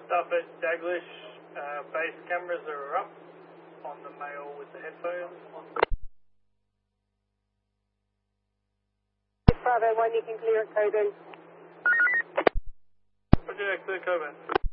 Starfed Daglish, base cameras are up on the male with the headphones. Bravo 1, you can clear at code in. Roger, clear Coburn.